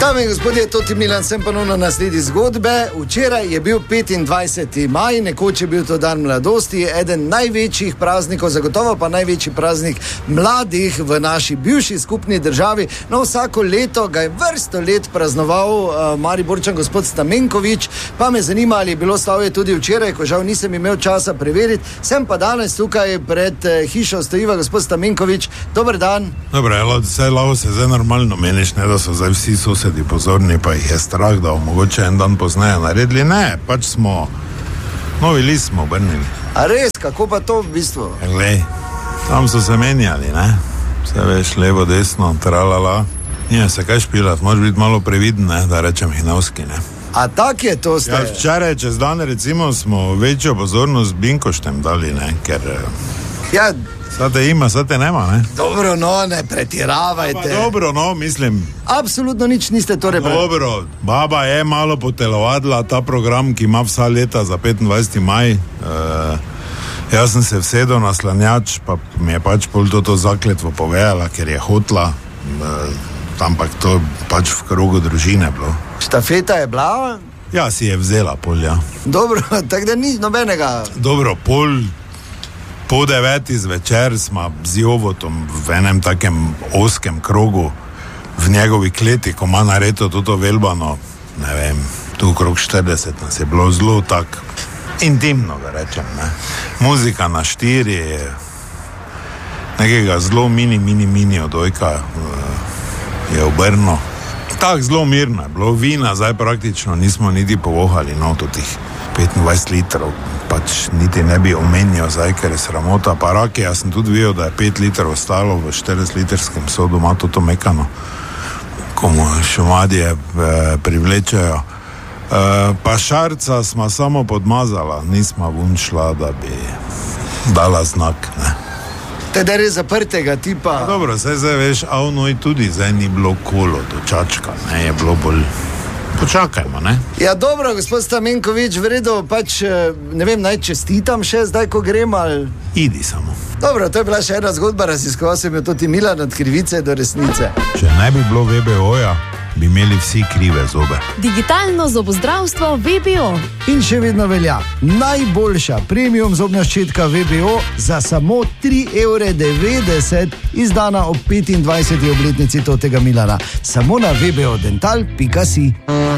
Dame in gospodje, Toti Milan, sem ponovno na sledi zgodbe. Včeraj je bil 25. maj, nekoč je bil to dan mladosti, eden največjih praznikov, zagotovo pa največji praznik mladih v naši bivši skupni državi. No, vsako leto ga je vrsto let praznoval Mariborčan gospod Stamenković, pa me zanima, ali je bilo slavje tudi včeraj, ko žal nisem imel časa preveriti. Sem pa danes tukaj pred hišo stojiva gospod Stamenković. Dober dan. Dobre, vse lavo se zdaj normalno meniš, ne da so zdaj vsi sosedi pozorni, pa jih je strah, da mogoče en dan pozneje naredili. Ne, pač smo novi list smo obrnili. A res, kako pa to v bistvu? Glej, tam so se menjali, ne? Vse veš, levo, desno, tralala. Nije se kaj špilat, moraš biti malo previden, ne, da rečem hinavski, ne. A tak je to ste? Ja, včeraj čez dan recimo smo večjo pozornost Binkoštem dali, ne, ker... Ja... Sate ima, sate nema, ne? Dobro, no, ne pretiravajte. Pa dobro, no, mislim... Absolutno nič niste torej... Dobro, baba je malo potelovadila ta program, ki ima vsa leta za 25. maj. Jaz sem se vsedel na slanjač, pa mi je pač pol to zakletvo povedala, ker je hotla, ampak to pač v krogu družine bilo. Štafeta je bila? Ja, si je vzela pol, ja. Dobro, tako da ni nobenega... Dobro, po 9. zvečer smo z Jovotom v enem takem oskem krogu v njegovi kleti, ko ima nareto toto velbano, ne vem, tu okrog 40 nas je bilo zelo tak intimno, da rečem, ne. Muzika na 4, nekega zelo mini odojka je obrno. Tak zelo mirno je bilo, vina zdaj praktično nismo niti povohali, no, tih 25 litrov, pač niti ne bi omenjal zdaj, ker je sramota, pa rake, jaz sem tudi videl, da je 5 litrov ostalo v 40-litrskem sodu, ima to mekano, ko mu šumadje privlečajo. Pa šarca smo samo podmazala, nismo vunšla, da bi dala znak, ne. Teda je zaprtega tipa. Ja, dobro, zdaj veš, a onoj tudi zdaj ni bilo kolo do Čačka, ne, je bilo bolj... Počakajmo, ne? Ja, dobro, gospod Stamenković, v redu, pač, ne vem, naj čestitam še zdaj, ko grem, ali... Idi samo. Dobro, to je bila še ena zgodba, raziskoval sem jo Toti Milan od krivice do resnice. Če ne bi bilo VBO-ja, bi imeli vsi krive zobe. Digitalno zobozdravstvo VBO. In še vedno velja, najboljša premium zobna ščetka VBO za samo 3,90 €, izdana ob 25. obletnici Totega Milana. Samo na vbodental.si.